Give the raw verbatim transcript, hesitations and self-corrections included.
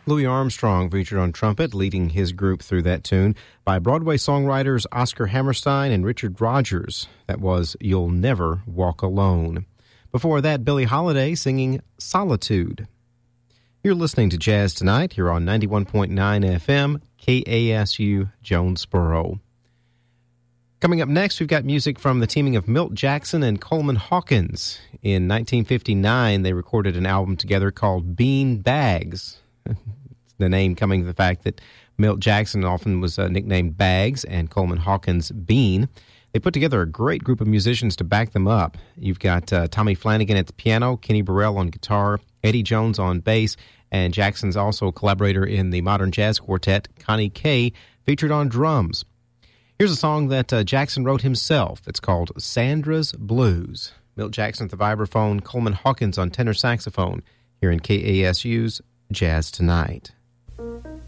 Louis Armstrong featured on trumpet, leading his group through that tune, by Broadway songwriters Oscar Hammerstein and Richard Rodgers. That was You'll Never Walk Alone. Before that, Billie Holiday singing Solitude. You're listening to Jazz Tonight here on ninety-one point nine F M, K A S U, Jonesboro. Coming up next, we've got music from the teaming of Milt Jackson and Coleman Hawkins. In nineteen fifty-nine, they recorded an album together called Bean Bags. The name coming from the fact that Milt Jackson often was uh, nicknamed Bags and Coleman Hawkins Bean. They put together a great group of musicians to back them up. You've got uh, Tommy Flanagan at the piano, Kenny Burrell on guitar, Eddie Jones on bass, and Jackson's also a collaborator in the Modern Jazz Quartet, Connie Kay, featured on drums. Here's a song that uh, Jackson wrote himself. It's called Sandra's Blues. Milt Jackson at the vibraphone, Coleman Hawkins on tenor saxophone, here in K A S U's Jazz Tonight.